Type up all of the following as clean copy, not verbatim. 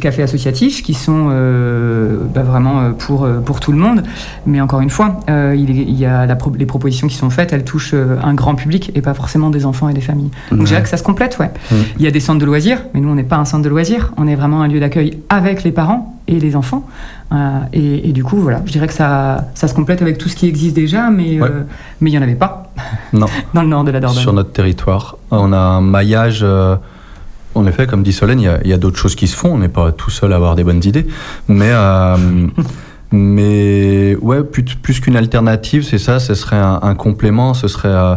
cafés associatifs qui sont vraiment pour tout le monde. Mais encore une fois, il y a les propositions qui sont faites, elles touchent un grand public et pas forcément des enfants et des familles. Donc je dirais que ça se complète, ouais. Il y a des centres de loisirs, mais nous on n'est pas un centre de loisirs, on est vraiment un lieu d'accueil avec les parents et les enfants. Et du coup, voilà, je dirais que ça se complète avec tout ce qui existe déjà, mais il n'y en avait pas non. dans le nord de la Dordogne. Sur notre territoire, on a un maillage... En effet, comme dit Solène, il y a d'autres choses qui se font, on n'est pas tout seul à avoir des bonnes idées, mais ouais, plus qu'une alternative, c'est ça, ce serait un complément, ce serait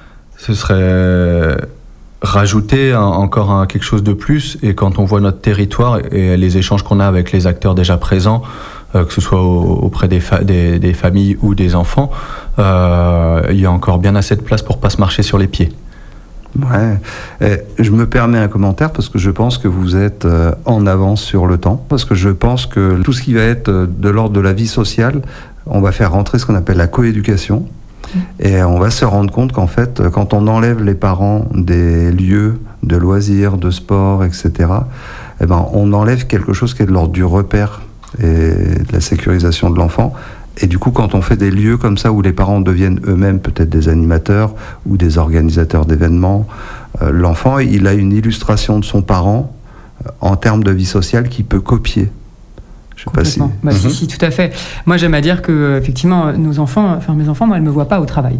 rajouter encore quelque chose de plus. Et quand on voit notre territoire et les échanges qu'on a avec les acteurs déjà présents, que ce soit auprès des familles ou des enfants, il y a encore bien assez de place pour pas se marcher sur les pieds. Ouais. Je me permets un commentaire parce que je pense que vous êtes en avance sur le temps, parce que je pense que tout ce qui va être de l'ordre de la vie sociale, on va faire rentrer ce qu'on appelle la coéducation. Et on va se rendre compte qu'en fait, quand on enlève les parents des lieux de loisirs, de sport, etc., eh ben, on enlève quelque chose qui est de l'ordre du repère et de la sécurisation de l'enfant. Et du coup, quand on fait des lieux comme ça où les parents deviennent eux-mêmes peut-être des animateurs ou des organisateurs d'événements, l'enfant, il a une illustration de son parent en termes de vie sociale qu'il peut copier. Je sais pas si... Si, tout à fait. Moi, j'aime à dire que, effectivement, mes enfants, moi, elles me voient pas au travail.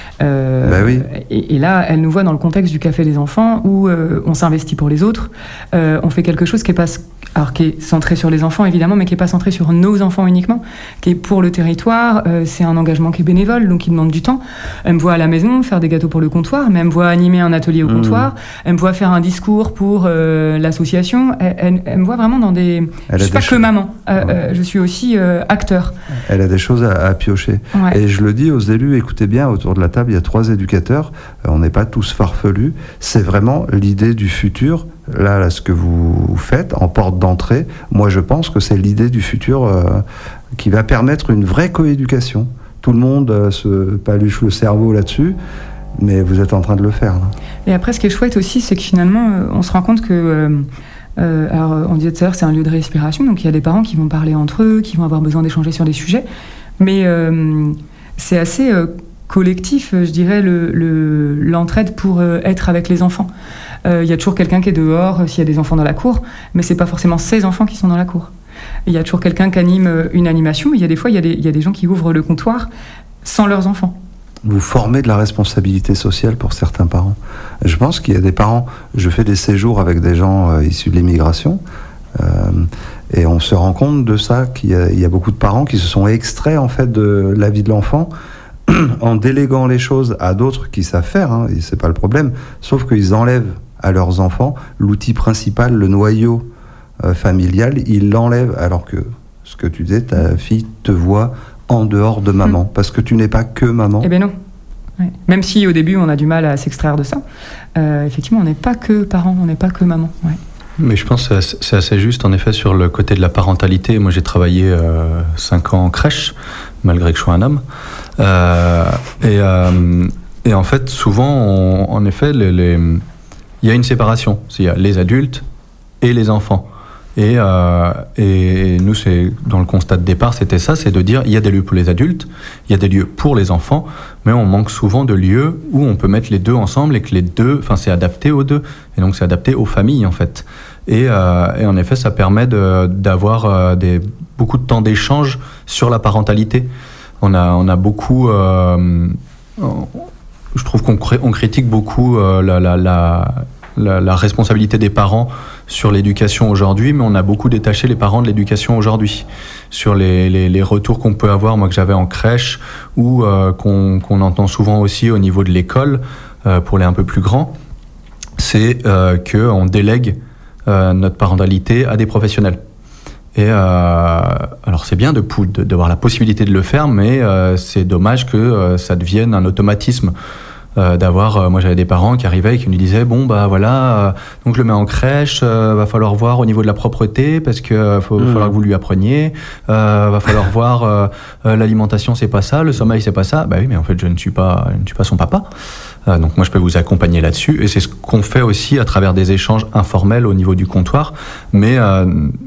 Oui. Et là, elles nous voient dans le contexte du café des enfants où on s'investit pour les autres. On fait quelque chose qui est centré sur les enfants, évidemment, mais qui n'est pas centré sur nos enfants uniquement, qui est pour le territoire. C'est un engagement qui est bénévole, donc qui demande du temps. Elle me voit à la maison faire des gâteaux pour le comptoir, mais elle me voit animer un atelier au comptoir. Elle me voit faire un discours pour l'association. Elle me voit vraiment dans des... Je ne suis pas que maman. Je suis aussi acteur. Elle a des choses à piocher. Ouais. Et je le dis aux élus, écoutez bien, autour de la table, il y a 3 éducateurs. On n'est pas tous farfelus. C'est vraiment l'idée du futur. Là, ce que vous faites en porte d'entrée, moi je pense que c'est l'idée du futur qui va permettre une vraie coéducation. Tout le monde se paluche le cerveau là-dessus, mais vous êtes en train de le faire. Là. Et après, ce qui est chouette aussi, c'est que finalement, on se rend compte que... alors, on disait tout à l'heure, c'est un lieu de respiration, donc il y a des parents qui vont parler entre eux, qui vont avoir besoin d'échanger sur des sujets, mais c'est assez collectif, je dirais, l'entraide pour être avec les enfants. Il y a toujours quelqu'un qui est dehors s'il y a des enfants dans la cour, mais c'est pas forcément ces enfants qui sont dans la cour. Il y a toujours quelqu'un qui anime une animation, mais il y a des fois, il y a des gens qui ouvrent le comptoir sans leurs enfants. Vous formez de la responsabilité sociale pour certains parents. Je pense qu'il y a des parents... Je fais des séjours avec des gens issus de l'immigration et on se rend compte de ça, qu'il y a beaucoup de parents qui se sont extraits en fait de la vie de l'enfant en déléguant les choses à d'autres qui savent faire, hein, et c'est pas le problème, sauf qu'ils enlèvent à leurs enfants l'outil principal, le noyau familial, ils l'enlèvent, alors que ce que tu disais, ta fille te voit en dehors de maman, parce que tu n'es pas que maman. Eh bien non. Ouais. Même si au début on a du mal à s'extraire de ça, effectivement on n'est pas que parents, on n'est pas que maman. Ouais. Mais je pense que c'est assez juste en effet sur le côté de la parentalité. Moi j'ai travaillé 5 ans en crèche, malgré que je sois un homme. Et en fait souvent, en effet, il y a une séparation. Il y a les adultes et les enfants. Et nous, c'est dans le constat de départ, c'était ça, c'est de dire il y a des lieux pour les adultes, il y a des lieux pour les enfants, mais on manque souvent de lieux où on peut mettre les deux ensemble et que les deux, enfin c'est adapté aux deux, et donc c'est adapté aux familles en fait. Et en effet, ça permet d'avoir beaucoup de temps d'échange sur la parentalité. On a beaucoup, je trouve qu'on critique beaucoup la responsabilité des parents sur l'éducation aujourd'hui, mais on a beaucoup détaché les parents de l'éducation aujourd'hui. Sur les retours qu'on peut avoir, moi que j'avais en crèche, ou qu'on entend souvent aussi au niveau de l'école, pour les un peu plus grands, c'est qu'on délègue notre parentalité à des professionnels. Et alors c'est bien d'avoir la possibilité de le faire, mais c'est dommage que ça devienne un automatisme. Moi j'avais des parents qui arrivaient et qui me disaient bon bah voilà, donc je le mets en crèche, va falloir voir au niveau de la propreté parce que falloir que vous lui appreniez, va falloir voir l'alimentation c'est pas ça, le sommeil c'est pas ça. Bah oui, mais en fait je ne suis pas son papa. Donc moi je peux vous accompagner là-dessus, et c'est ce qu'on fait aussi à travers des échanges informels au niveau du comptoir, mais